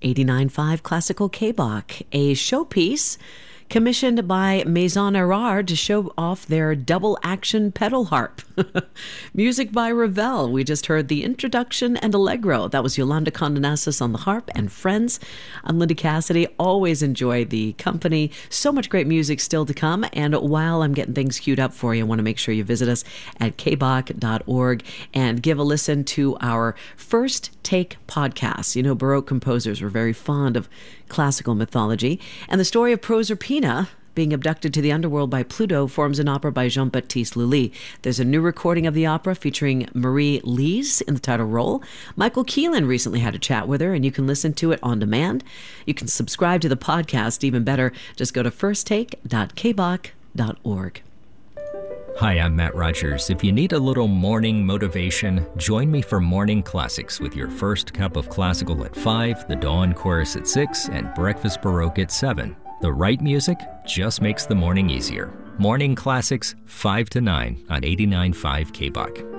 89.5 Classical K-Bach, a showpiece commissioned by Maison Erard to show off their double-action pedal harp. Music by Ravel. We just heard the introduction and Allegro. That was Yolanda Condonasis on the harp and Friends. I'm Linda Cassidy. Always enjoy the company. So much great music still to come. And while I'm getting things queued up for you, I want to make sure you visit us at kbach.org and give a listen to our First Take podcast. You know, Baroque composers were very fond of classical mythology, and the story of Proserpina being abducted to the underworld by Pluto forms an opera by Jean-Baptiste Lully. There's a new recording of the opera featuring Marie Lees in the title role. Michael Keelan recently had a chat with her, and you can listen to it on demand. You can subscribe to the podcast. Even better, just go to firsttake.kbach.org. Hi, I'm Matt Rogers. If you need a little morning motivation, join me for Morning Classics with your first cup of classical at 5, the Dawn Chorus at 6, and Breakfast Baroque at 7. The right music just makes the morning easier. Morning Classics, 5 to 9 on 89.5 KBach.